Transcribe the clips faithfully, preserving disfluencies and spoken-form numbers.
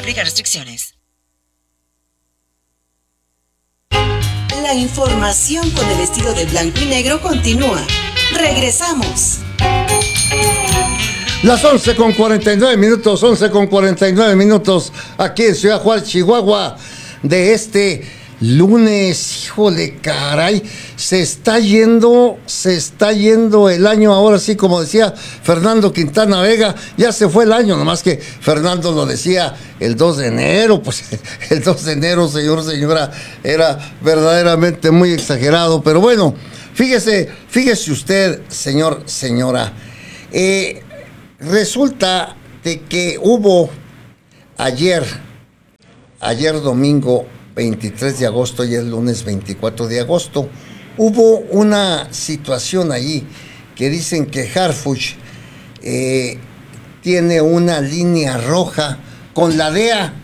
Aplica restricciones. La información con el estilo de blanco y negro continúa. Regresamos. Las once con cuarenta y nueve minutos, once con cuarenta y nueve minutos, aquí en Ciudad Juárez, Chihuahua, de este lunes. Híjole, caray, se está yendo, se está yendo el año, ahora sí, como decía Fernando Quintana Vega, ya se fue el año, nomás que Fernando lo decía el dos de enero, pues el dos de enero, señor, señora, era verdaderamente muy exagerado, pero bueno, fíjese, fíjese usted, señor, señora, eh, resulta de que hubo ayer, ayer domingo veintitrés de agosto y el lunes veinticuatro de agosto, hubo una situación ahí que dicen que Harfuch eh, tiene una línea roja con la D E A.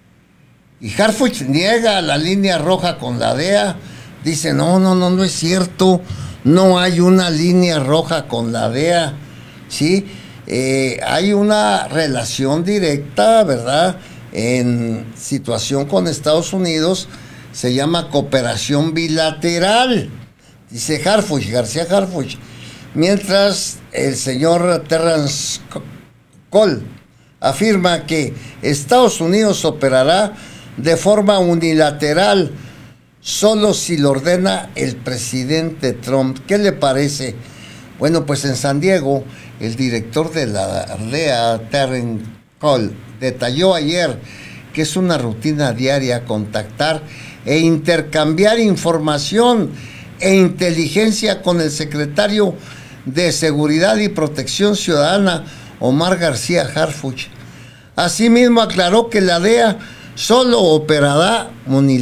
Y Harfuch niega la línea roja con la D E A. Dice, no, no, no, no es cierto. No hay una línea roja con la D E A. ¿Sí? Eh, hay una relación directa, ¿verdad?, en situación con Estados Unidos, se llama cooperación bilateral, dice Harfuch, García Harfuch, mientras el señor Terrence Cole afirma que Estados Unidos operará de forma unilateral solo si lo ordena el presidente Trump. ¿Qué le parece? Bueno, pues en San Diego, el director de la D E A, Terrence Cole, detalló ayer que es una rutina diaria contactar e intercambiar información e inteligencia con el secretario de Seguridad y Protección Ciudadana, Omar García Harfuch. Asimismo, aclaró que la D E A solo operará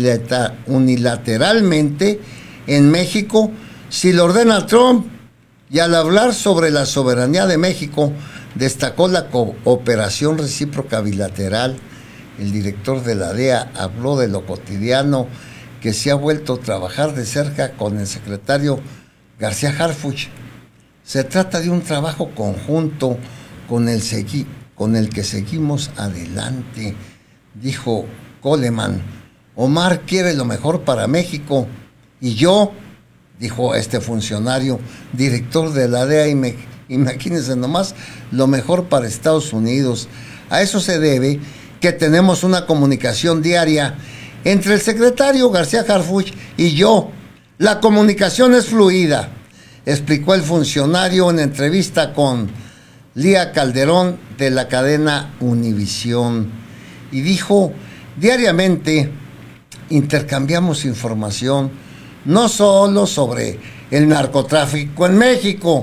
unilateralmente en México si lo ordena Trump, y al hablar sobre la soberanía de México, destacó la cooperación recíproca bilateral. El director de la D E A habló de lo cotidiano que se ha vuelto a trabajar de cerca con el secretario García Harfuch. Se trata de un trabajo conjunto con el, segui, con el que seguimos adelante, dijo Coleman. Omar quiere lo mejor para México y yo, dijo este funcionario, director de la D E A, y me, imagínense nomás, lo mejor para Estados Unidos. A eso se debe que tenemos una comunicación diaria entre el secretario García Harfuch y yo. La comunicación es fluida, explicó el funcionario en entrevista con Lía Calderón de la cadena Univisión. Y dijo, diariamente intercambiamos información, no solo sobre el narcotráfico en México,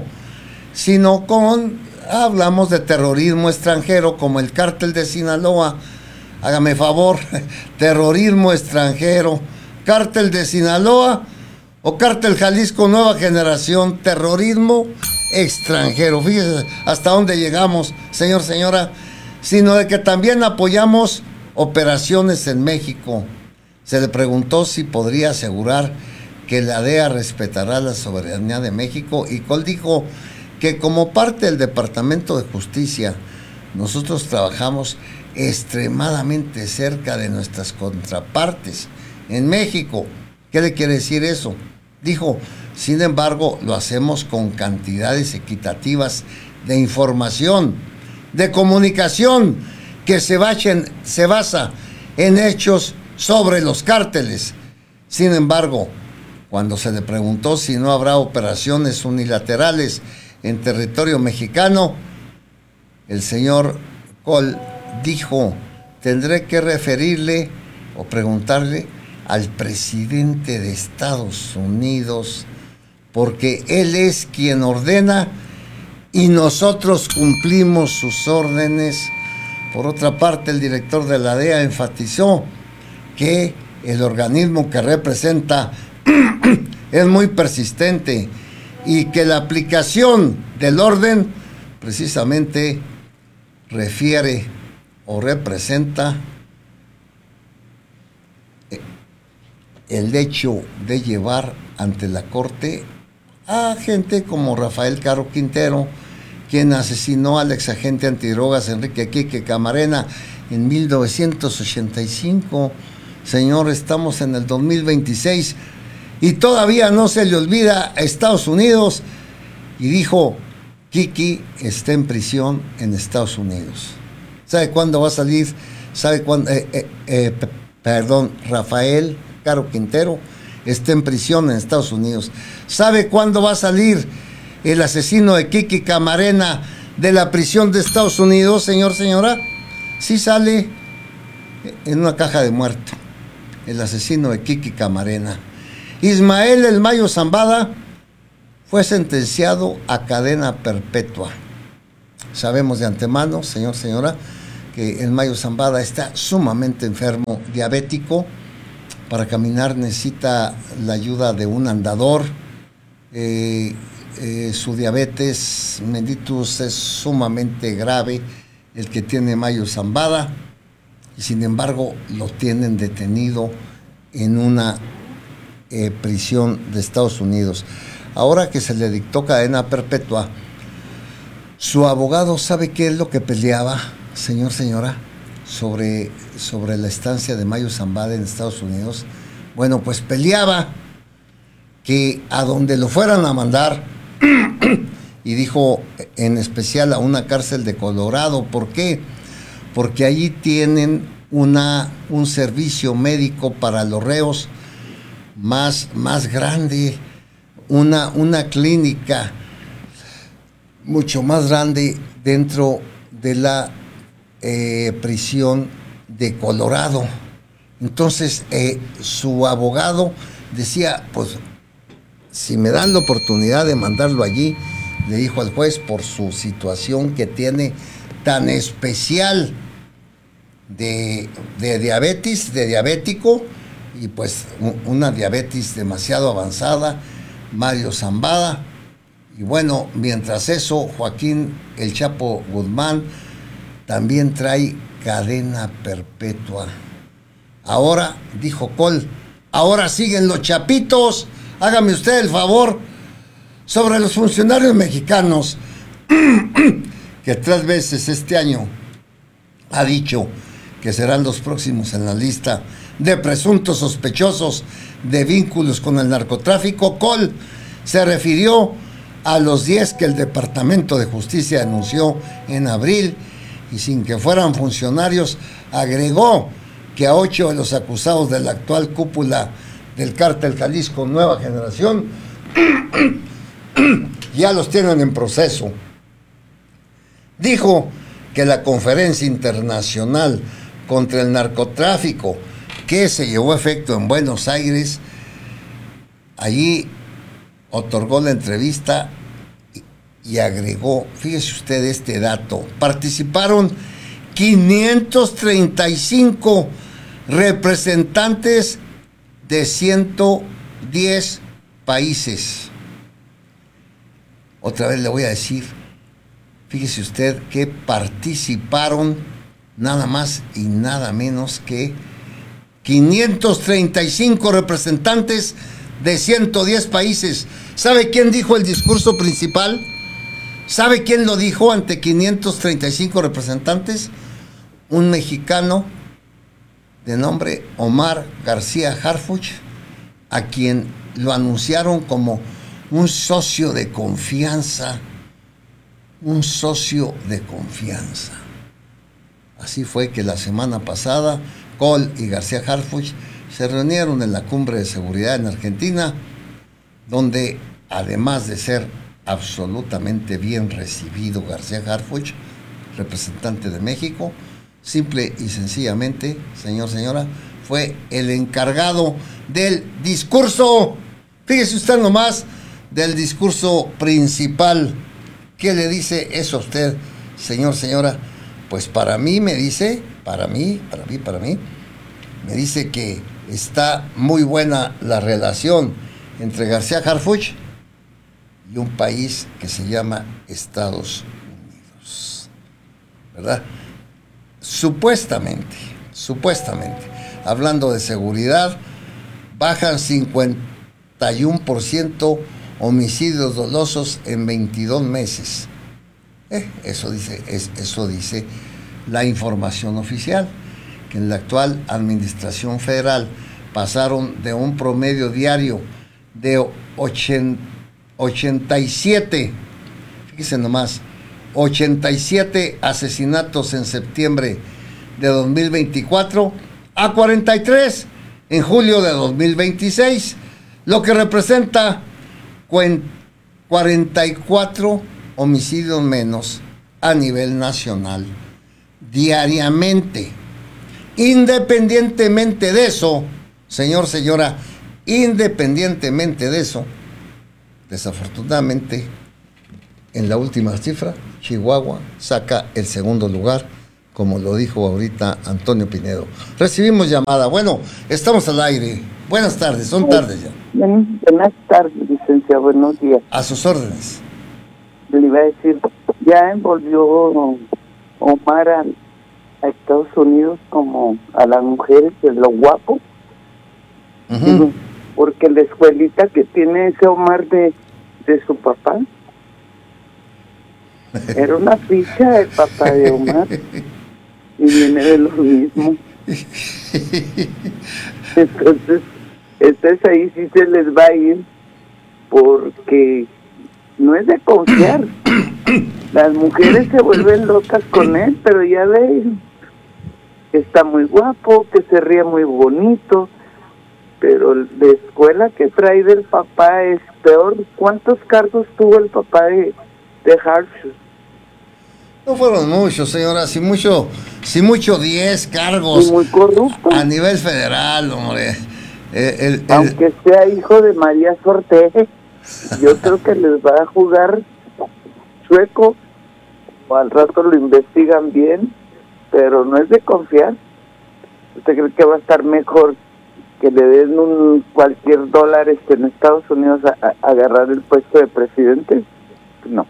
sino con, hablamos de terrorismo extranjero como el cártel de Sinaloa. Hágame favor, terrorismo extranjero, cártel de Sinaloa o cártel Jalisco Nueva Generación, terrorismo extranjero. Fíjese hasta dónde llegamos, señor, señora, sino de que también apoyamos operaciones en México. Se le preguntó si podría asegurar que la D E A respetará la soberanía de México, y Cole dijo que como parte del Departamento de Justicia, nosotros trabajamos extremadamente cerca de nuestras contrapartes en México. ¿Qué le quiere decir eso? Dijo, sin embargo, lo hacemos con cantidades equitativas de información, de comunicación, que se, bachen, se basa en hechos sobre los cárteles. Sin embargo, cuando se le preguntó si no habrá operaciones unilaterales en territorio mexicano, el señor Cole dijo, tendré que referirle o preguntarle al presidente de Estados Unidos, porque él es quien ordena y nosotros cumplimos sus órdenes. Por otra parte, el director de la D E A enfatizó que el organismo que representa es muy persistente y que la aplicación del orden precisamente refiere o representa el hecho de llevar ante la corte a gente como Rafael Caro Quintero, quien asesinó al exagente antidrogas Enrique Quique Camarena, en mil novecientos ochenta y cinco. Señor, estamos en el dos mil veintiséis y todavía no se le olvida a Estados Unidos. Y dijo, Kiki está en prisión en Estados Unidos. ¿Sabe cuándo va a salir? ¿Sabe cuándo? Eh, eh, eh, p- perdón, Rafael Caro Quintero está en prisión en Estados Unidos. ¿Sabe cuándo va a salir el asesino de Kiki Camarena de la prisión de Estados Unidos, señor, señora? Sí sale en una caja de muerto, el asesino de Kiki Camarena. Ismael El Mayo Zambada fue sentenciado a cadena perpetua. Sabemos de antemano, señor, señora, que El Mayo Zambada está sumamente enfermo, diabético. Para caminar necesita la ayuda de un andador. Eh, eh, su diabetes mellitus es sumamente grave, el que tiene Mayo Zambada, y sin embargo lo tienen detenido en una eh, prisión de Estados Unidos. Ahora que se le dictó cadena perpetua, su abogado, ¿sabe qué es lo que peleaba, señor, señora, sobre, sobre la estancia de Mayo Zambada en Estados Unidos? Bueno, pues peleaba que a donde lo fueran a mandar, y dijo en especial a una cárcel de Colorado. ¿Por qué? Porque allí tienen una, un servicio médico para los reos más, más grande, una, una clínica mucho más grande dentro de la eh, prisión de Colorado. Entonces eh, su abogado decía, pues si me dan la oportunidad de mandarlo allí, le dijo al juez, por su situación que tiene tan especial de, de diabetes, de diabético, y pues una diabetes demasiado avanzada, Mayo Zambada. Y bueno, mientras eso, Joaquín El Chapo Guzmán también trae cadena perpetua. Ahora, dijo Col, ahora siguen los chapitos. Hágame usted el favor. Sobre los funcionarios mexicanos, que tres veces este año ha dicho que serán los próximos en la lista de presuntos sospechosos de vínculos con el narcotráfico, Col se refirió a los diez que el Departamento de Justicia denunció en abril, y sin que fueran funcionarios, agregó que a ocho de los acusados de la actual cúpula del Cártel Jalisco Nueva Generación ya los tienen en proceso. Dijo que la Conferencia Internacional contra el Narcotráfico, que se llevó a efecto en Buenos Aires, allí otorgó la entrevista y, y agregó, fíjese usted este dato, participaron quinientos treinta y cinco representantes de ciento diez países. Otra vez le voy a decir, fíjese usted que participaron nada más y nada menos que quinientos treinta y cinco representantes de ciento diez países. ¿Sabe quién dijo el discurso principal? ¿Sabe quién lo dijo ante quinientos treinta y cinco representantes? Un mexicano de nombre Omar García Harfuch, a quien lo anunciaron como un socio de confianza, un socio de confianza. Así fue que la semana pasada Col y García Harfuch se reunieron en la Cumbre de Seguridad en Argentina, donde además de ser absolutamente bien recibido García Harfuch, representante de México, simple y sencillamente, señor, señora, fue el encargado del discurso, fíjese usted nomás, del discurso principal. ¿Qué le dice eso a usted, señor, señora? Pues para mí me dice, para mí, para mí, para mí, me dice que está muy buena la relación entre García Harfuch y un país que se llama Estados Unidos, ¿verdad? Supuestamente, supuestamente, hablando de seguridad, bajan cincuenta y uno por ciento homicidios dolosos en veintidós meses. Eh, eso dice, es, eso dice la información oficial, que en la actual administración federal pasaron de un promedio diario de ochenta y siete, fíjense nomás, ochenta y siete asesinatos en septiembre de dos mil veinticuatro a cuarenta y tres en julio de dos mil veintiséis, lo que representa cuarenta y cuatro homicidios menos a nivel nacional diariamente. Independientemente de eso, señor, señora, independientemente de eso, desafortunadamente, en la última cifra, Chihuahua saca el segundo lugar, como lo dijo ahorita Antonio Pinedo. Recibimos llamada. Bueno, estamos al aire. Buenas tardes, son tardes ya. Buenas tardes, licenciado, buenos días. A sus órdenes. Le iba a decir, ya envolvió Omar a, a Estados Unidos como a las mujeres de lo guapo. Uh-huh. Porque la escuelita que tiene ese Omar de, de su papá era una ficha del papá de Omar y viene de lo mismo. Entonces, entonces ahí sí se les va a ir, porque no es de confiar. Las mujeres se vuelven locas con él, pero ya ven que está muy guapo, que se ríe muy bonito, pero la escuela que trae del papá es peor. ¿Cuántos cargos tuvo el papá de, de Harshus? No fueron muchos, señora, si mucho, si mucho diez cargos. Y muy corrupto. A nivel federal, hombre. El, el, el... Aunque sea hijo de María Sorte, yo creo que les va a jugar chueco, o al rato lo investigan bien, pero no es de confiar. ¿Usted cree que va a estar mejor que le den un cualquier dólar este, en Estados Unidos a, a agarrar el puesto de presidente? No.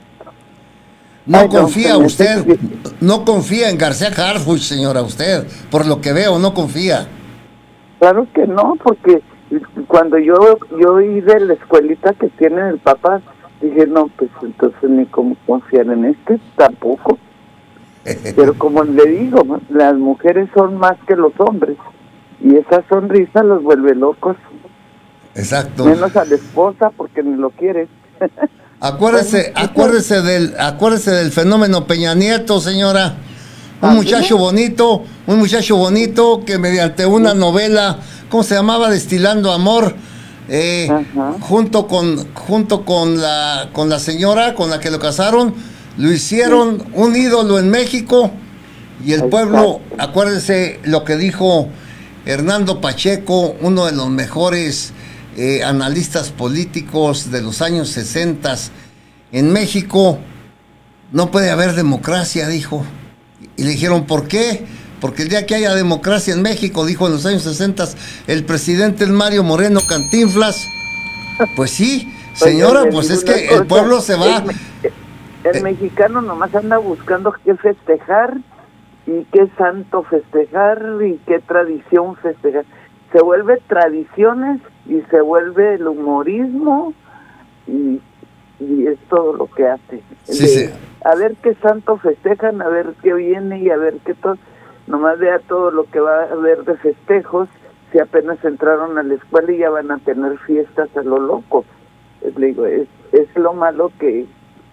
No Ay, confía no, usted, que... no confía en García Harfuch, señora, usted, por lo que veo, no confía. Claro que no, porque cuando yo yo oí de la escuelita que tiene el papá, dije, no, pues entonces ni cómo confiar en este, tampoco. Pero como le digo, las mujeres son más que los hombres, y esa sonrisa los vuelve locos. Exacto. Menos a la esposa, porque ni lo quiere. Acuérdese, acuérdese del, acuérdese del fenómeno Peña Nieto, señora. Un muchacho bonito, un muchacho bonito que mediante una novela, ¿cómo se llamaba? Destilando Amor, eh, junto con, junto con la, con la señora con la que lo casaron, lo hicieron sí. un ídolo en México, y el pueblo, acuérdese lo que dijo Hernando Pacheco, uno de los mejores Eh, analistas políticos de los años sesenta, en México no puede haber democracia, dijo. Y le dijeron, ¿por qué? Porque el día que haya democracia en México, dijo en los años sesenta, el presidente es Mario Moreno Cantinflas. Pues sí, señora, Oye, pues es que cosa, el pueblo se va. El, el eh, mexicano nomás anda buscando qué festejar, y qué santo festejar, y qué tradición festejar. Se vuelve tradiciones y se vuelve el humorismo, y, y es todo lo que hace. Sí, de, sí. A ver qué santo festejan, a ver qué viene y a ver qué todo. Nomás vea todo lo que va a haber de festejos, si apenas entraron a la escuela y ya van a tener fiestas a lo loco. Es, le digo, es, es lo malo que,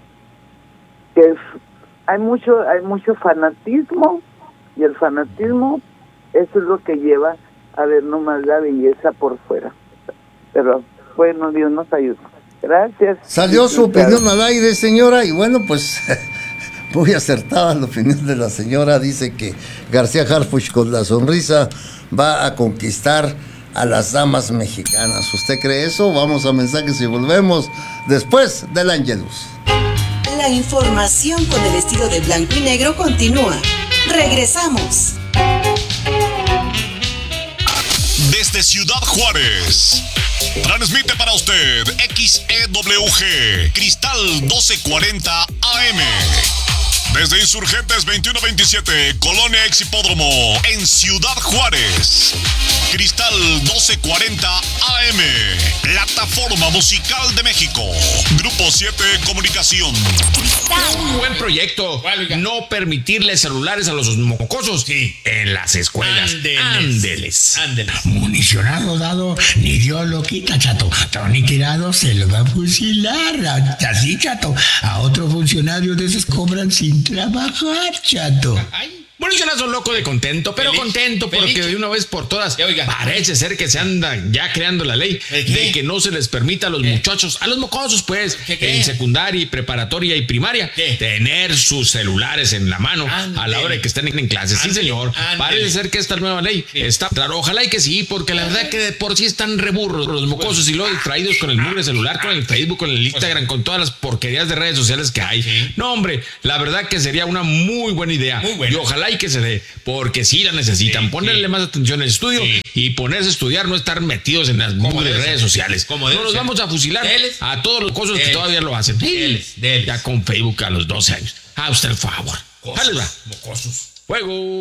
que es, hay mucho, hay mucho fanatismo, y el fanatismo, eso es lo que lleva a ver nomás la belleza por fuera. Pero bueno, Dios nos ayuda. Gracias. Salió su opinión al aire, señora, y bueno, pues muy acertada la opinión de la señora. Dice que García Harfuch con la sonrisa va a conquistar a las damas mexicanas. ¿Usted cree eso? Vamos a mensajes y volvemos después del Ángelus. La información con el estilo de blanco y negro continúa. Regresamos. Desde Ciudad Juárez, transmite para usted X E W G Cristal doce cuarenta A M. Desde Insurgentes veintiuno veintisiete, Colonia Ex Hipódromo, en Ciudad Juárez. Cristal doce cuarenta A M, plataforma musical de México. Grupo siete Comunicación. Un buen proyecto. No permitirle celulares a los mocosos sí. en las escuelas. Ándeles. Ándeles. Municionado dado, ni Dios lo quita, chato. Tony tirado se lo va a fusilar. Así, chato. A otro funcionario de esos cobran sin trabajar, chato. Ay. Municionazo loco de contento, pero Feliz, contento porque feliz. de una vez por todas Ya, oiga. parece ser que se anda ya creando la ley ¿De qué? de que no se les permita a los ¿Qué? muchachos, a los mocosos pues, ¿Qué, qué? en secundaria y preparatoria y primaria, ¿Qué? tener sus celulares en la mano Ándele. a la hora de que estén en clase. Sí, Ándele, señor. ándele. Parece ser que esta nueva ley Sí. está claro. Ojalá y que sí, porque la verdad que de por sí están reburros los mocosos y luego distraídos con el mugre celular, con el Facebook, con el Instagram, con todas las porquerías de redes sociales que hay. Sí. No, hombre, la verdad que sería una muy buena idea. Muy buena. Y ojalá y que se dé, porque sí la necesitan. Sí, Ponerle sí. más atención al estudio Sí. y ponerse a estudiar, no estar metidos en las Como mugres debe redes ser. sociales. Como No debe los ser. vamos a fusilar Deles. a todos los cosas que Deles. todavía lo hacen. Deles, deles. Ya con Facebook a los doce años. A usted el favor. Ahí les va. Mocosos. Fuego.